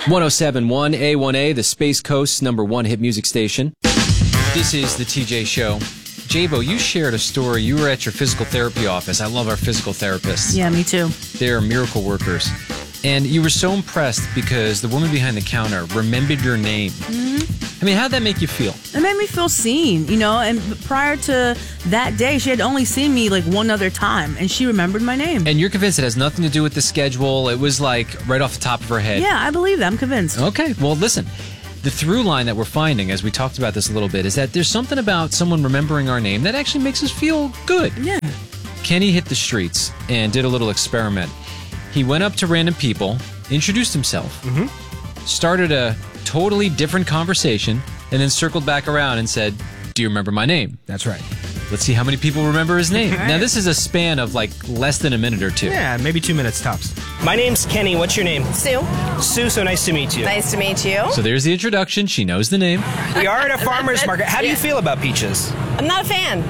1071 A1A, the Space Coast's #1 hit music station. This is the TJ Show. Jabo, you shared a story. You were at your physical therapy office. I love our physical therapists. Yeah, me too. They're miracle workers. And you were so impressed because the woman behind the counter remembered your name. I mean, how'd that make you feel? It made me feel seen, you know, and prior to that day, she had only seen me like one other time, and she remembered my name. And you're convinced it has nothing to do with the schedule. It was like right off the top of her head. Yeah, I believe that. I'm convinced. Okay, well, listen. The through line that we're finding, as we talked about this a little bit, is that there's something about someone remembering our name that actually makes us feel good. Yeah. Kenny hit the streets and did a little experiment. He went up to random people, introduced himself, started a totally different conversation, and then circled back around and said, "Do you remember my name?" That's right. Let's see how many people remember his name. Now, this is a span of like less than a minute or two. Yeah, maybe 2 minutes tops. My name's Kenny. What's your name? Sue. Sue, so nice to meet you. Nice to meet you. So there's the introduction. She knows the name. We are at a farmer's market. How do you feel about peaches? I'm not a fan.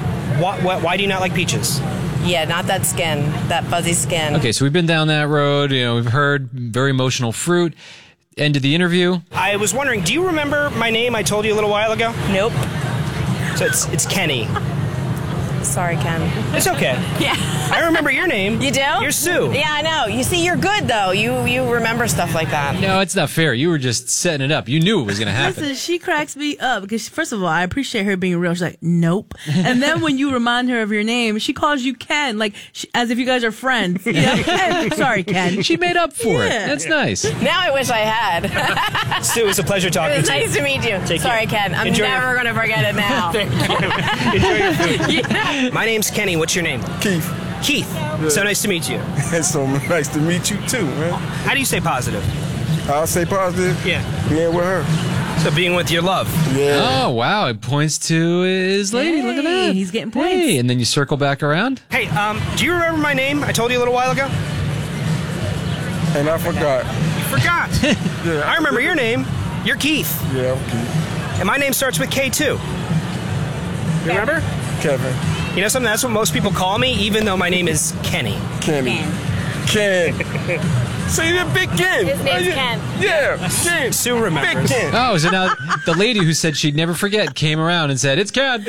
Why do you not like peaches? Yeah, not that skin, that fuzzy skin. Okay, so we've been down that road. You know, we've heard very emotional fruit. End of the interview. I was wondering, do you remember my name I told you a little while ago? Nope. So it's Kenny. Sorry, Ken. It's okay. Yeah. I remember your name. You do? You're Sue. Yeah, I know. You see, you're good, though. You remember stuff like that. No, it's not fair. You were just setting it up. You knew it was going to happen. Listen, she cracks me up because, first of all, I appreciate her being real. She's like, nope. And then when you remind her of your name, she calls you Ken, like as if you guys are friends. Yeah, Ken. Sorry, Ken. She made up for it. Yeah. That's nice. Now I wish I had. Sue, it was a pleasure talking It was to you. nice to meet you. Take Sorry, care. Ken. I'm Enjoy never going to forget it now. Enjoy your food. My name's Kenny. What's your name? Keith. Keith. Yeah. So nice to meet you. It's so nice to meet you too, man. How do you say positive? I'll say positive. Yeah. Being with her. So being with your love. Yeah. Oh, wow. It points to his lady. Look at Hey, that. he's getting points. Hey, and then you circle back around. Hey, do you remember my name I told you a little while ago? And I forgot. You forgot. Yeah. I remember your name. You're Keith. Yeah, I'm Keith. And my name starts with K too. You remember? Kevin. You know something? That's what most people call me, even though my name is Kenny. Kenny. Ken. See the big Ken. His name's Ken. Yeah, Ken. Sue remembers. Big Ken. Oh, so now the lady who said she'd never forget came around and said, "It's Ken."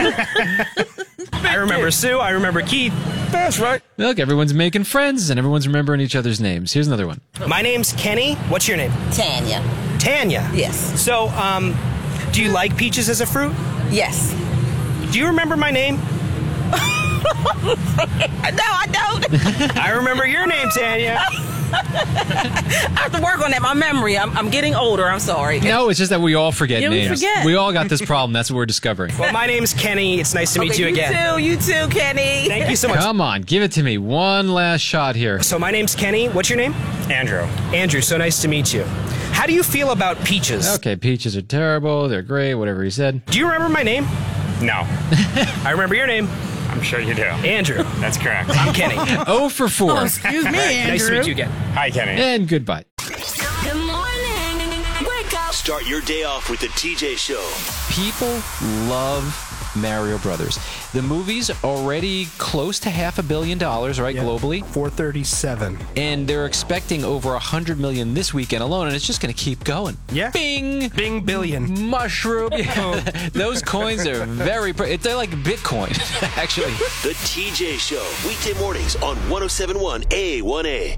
I remember Sue. I remember Keith. That's right. Look, everyone's making friends and everyone's remembering each other's names. Here's another one. My name's Kenny. What's your name? Tanya. Tanya. Yes. So, do you like peaches as a fruit? Yes. Do you remember my name? No, I don't. I remember your name, Tanya. I have to work on that. My memory. I'm getting older. I'm sorry. No, it's just that we all forget Yeah, we names. forget. We all got this problem. That's what we're discovering. Well, my name's Kenny. It's nice to meet you again. You too, Kenny. Thank you so much. Come on, give it to me. One last shot here. So my name's Kenny. What's your name? Andrew. Andrew. So nice to meet you. How do you feel about peaches? Okay, peaches are terrible. They're great, whatever he said. Do you remember my name? No. I remember your name. I'm sure you do. Andrew. That's correct. I'm Kenny. 0 for 4. Excuse me, Andrew. Nice to meet you again. Hi, Kenny. And goodbye. Good morning. Wake up. Start your day off with the TJ Show. People love Mario Brothers. The movie's already close to $500 million, right, globally? 437. And they're expecting over 100 million this weekend alone, and it's just going to keep going. Yeah. Bing! Bing billion. Mushroom. Those coins are very... They're like Bitcoin, actually. The TJ Show. Weekday mornings on 1071 A1A.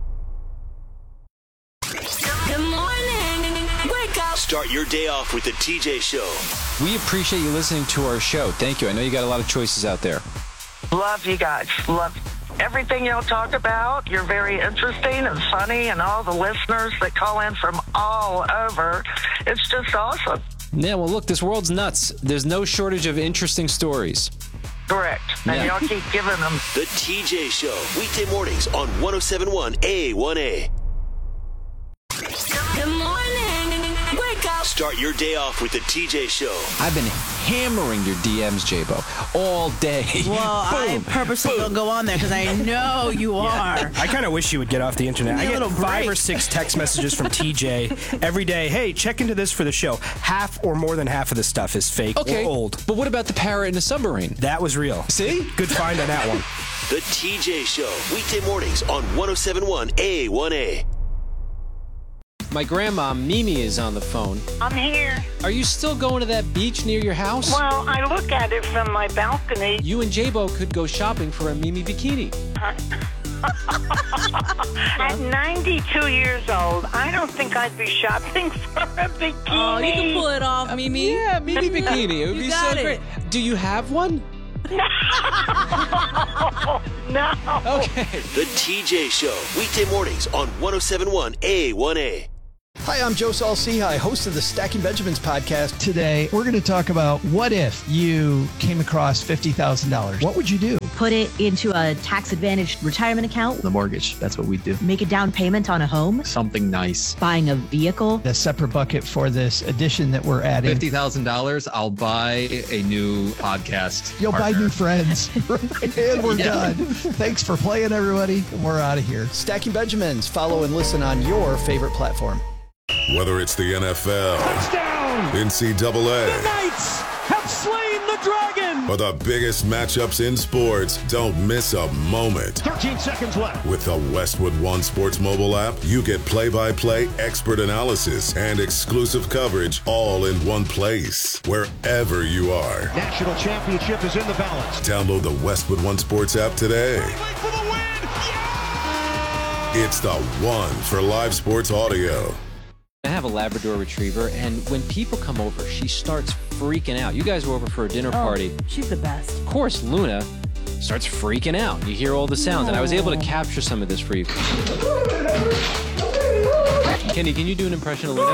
Good morning. Wake up. Start your day off with the TJ Show. We appreciate you listening to our show. Thank you. I know you got a lot of choices out there. Love you guys. Love everything y'all talk about. You're very interesting and funny, and all the listeners that call in from all over. It's just awesome. Yeah, well, look, this world's nuts. There's no shortage of interesting stories. Correct. And y'all keep giving them. The TJ Show. Weekday mornings on 1071 A1A. Good morning. Wake up. Start your day off with the TJ Show. I've been hammering your DMs, J-Bo, all day. Well, I purposely don't go on there because I know you are. I kind of wish you would get off the internet. I get 5 or 6 text messages from TJ every day. Hey, check into this for the show. Half or more than half of the stuff is fake or old. But what about the parrot in the submarine? That was real. See? Good find on that one. The TJ Show. Weekday mornings on 1071 A1A. My grandma, Mimi, is on the phone. I'm here. Are you still going to that beach near your house? Well, I look at it from my balcony. You and J-Bo could go shopping for a Mimi bikini. At 92 years old, I don't think I'd be shopping for a bikini. Oh, you can pull it off, Mimi. Yeah, Mimi bikini. It would be so great. Do you have one? No. Okay. The TJ Show, weekday mornings on 107.1 A1A. Hi, I'm Joe Saul-Sehy, host of the Stacking Benjamins podcast. Today, we're going to talk about what if you came across $50,000. What would you do? Put it into a tax-advantaged retirement account. The mortgage, that's what we do. Make a down payment on a home. Something nice. Buying a vehicle. A separate bucket for this addition that we're adding. $50,000, I'll buy a new podcast. You'll partner. buy new friends. And we're done. Thanks for playing, everybody. We're out of here. Stacking Benjamins. Follow and listen on your favorite platform. Whether it's the NFL, touchdown, NCAA, the Knights have slain the dragon, or the biggest matchups in sports, don't miss a moment. 13 seconds left. With the Westwood One Sports mobile app, you get play-by-play expert analysis and exclusive coverage all in one place, wherever you are. National championship is in the balance. Download the Westwood One Sports app today. For the win. Yeah! It's the one for live sports audio. I have a Labrador Retriever, and when people come over, she starts freaking out. You guys were over for a dinner party. She's the best. Of course, Luna starts freaking out. You hear all the sounds, and I was able to capture some of this for you. Kenny, can you do an impression of Luna?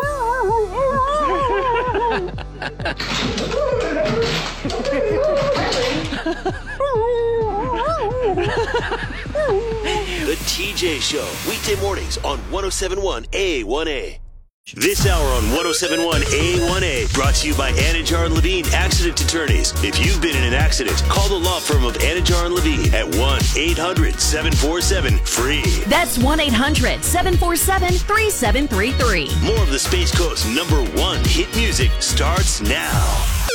The TJ Show, weekday mornings on 107.1 A1A. This hour on 107.1 A1A, brought to you by Anajar and Levine Accident Attorneys. If you've been in an accident, call the law firm of Anajar and Levine at 1-800-747-FREE. That's 1-800-747-3733. More of the Space Coast's #1 hit music starts now.